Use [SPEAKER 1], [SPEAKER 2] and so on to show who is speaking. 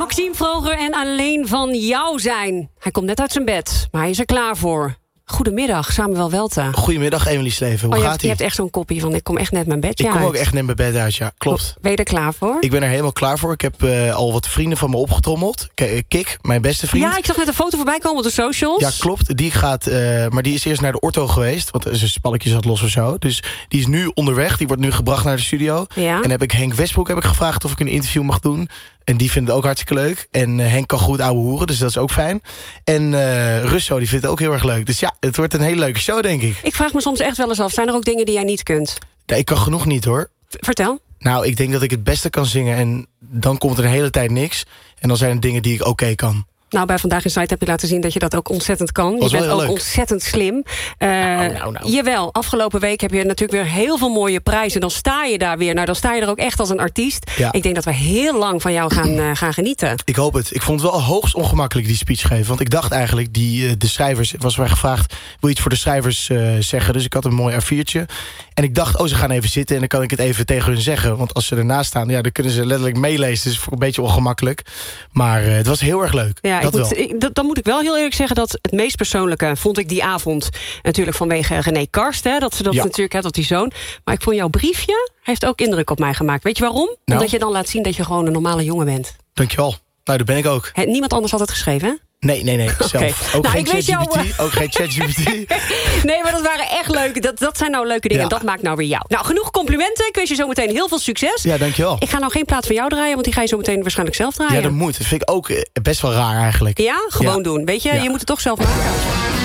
[SPEAKER 1] Maxime Vroger en Alleen van jou zijn. Hij komt net uit zijn bed, maar hij is er klaar voor. Goedemiddag, Samuel Welten.
[SPEAKER 2] Goedemiddag, Emily Sleven. Hoe gaat-ie?
[SPEAKER 1] Je hebt echt zo'n kopie van ik kom echt net mijn bedje uit.
[SPEAKER 2] Ik kom ook echt net mijn bed uit, ja. Klopt.
[SPEAKER 1] Ben je er klaar voor?
[SPEAKER 2] Ik ben er helemaal klaar voor. Ik heb al wat vrienden van me opgetrommeld. Kik, mijn beste vriend.
[SPEAKER 1] Ja, ik zag net een foto voorbij komen op de socials.
[SPEAKER 2] Ja, klopt. Die gaat, maar die is eerst naar de ortho geweest. Want zijn spalkje zat los of zo. Dus die is nu onderweg. Die wordt nu gebracht naar de studio.
[SPEAKER 1] Ja.
[SPEAKER 2] En heb ik Henk Westbroek gevraagd of ik een interview mag doen. En die vindt het ook hartstikke leuk. En Henk kan goed ouwe hoeren, dus dat is ook fijn. En Russo, die vindt het ook heel erg leuk. Dus ja, het wordt een hele leuke show, denk ik.
[SPEAKER 1] Ik vraag me soms echt wel eens af, zijn er ook dingen die jij niet kunt?
[SPEAKER 2] Ja, ik kan genoeg niet, hoor.
[SPEAKER 1] Vertel.
[SPEAKER 2] Nou, ik denk dat ik het beste kan zingen en dan komt er een hele tijd niks. En dan zijn er dingen die ik oké kan.
[SPEAKER 1] Nou, bij Vandaag in Site heb je laten zien dat je dat ook ontzettend kan. Je bent ook leuk. Ontzettend slim.
[SPEAKER 2] Nou.
[SPEAKER 1] Jawel, afgelopen week heb je natuurlijk weer heel veel mooie prijzen. Dan sta je daar weer. Nou, dan sta je er ook echt als een artiest. Ja. Ik denk dat we heel lang van jou gaan genieten.
[SPEAKER 2] Ik hoop het. Ik vond het wel hoogst ongemakkelijk, die speech geven. Want ik dacht eigenlijk, de schrijvers... was mij gevraagd, wil je iets voor de schrijvers zeggen? Dus ik had een mooi A4'tje. En ik dacht, ze gaan even zitten en dan kan ik het even tegen hun zeggen. Want als ze ernaast staan, ja, dan kunnen ze letterlijk meelezen. Dus een beetje ongemakkelijk. Maar het was heel erg leuk.
[SPEAKER 1] Ja, dan moet ik wel heel eerlijk zeggen dat het meest persoonlijke vond ik die avond natuurlijk vanwege René Karst. Hè, dat ze dat natuurlijk had op die zoon. Maar ik vond jouw briefje heeft ook indruk op mij gemaakt. Weet je waarom? Nou. Omdat je dan laat zien dat je gewoon een normale jongen bent.
[SPEAKER 2] Dankjewel. Nou, dat ben ik ook.
[SPEAKER 1] Niemand anders had het geschreven, hè?
[SPEAKER 2] Nee, zelf. Okay. Ook geen ChatGPT. Ook geen ChatGPT.
[SPEAKER 1] Nee, maar dat waren echt leuke. Dat zijn nou leuke dingen. Ja. En dat maakt nou weer jou. Nou, genoeg complimenten. Ik wens je zo meteen heel veel succes.
[SPEAKER 2] Ja, dankjewel.
[SPEAKER 1] Ik ga nou geen plaat van jou draaien, want die ga je zo meteen waarschijnlijk zelf draaien.
[SPEAKER 2] Ja, dat moet. Dat vind ik ook best wel raar eigenlijk.
[SPEAKER 1] Ja, gewoon doen. Weet je, je moet het toch zelf maken.